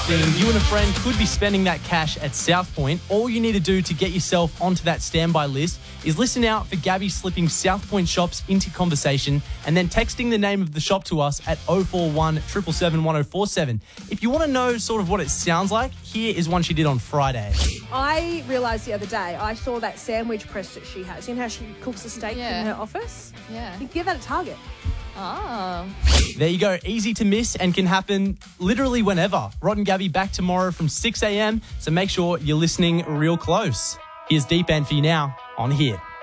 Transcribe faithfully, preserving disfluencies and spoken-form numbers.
themed, you and a friend could be spending that cash at South Point. All you need to do to get yourself onto that standby list is listen out for Gabby slipping South Point shops into conversation and then texting the name of the shop to us at oh four one, seven seven seven, one oh four seven. If you want to know sort of what it sounds like, here is one she did on Friday. I realised the other day, I saw that sandwich press that she has. You know how she cooks a steak Yeah. in her office? Yeah. You give that at Target. Oh. There you go. Easy to miss and can happen literally whenever. Rod and Gabby back tomorrow from six a.m. So make sure you're listening real close. Here's Deep End for you now on Here.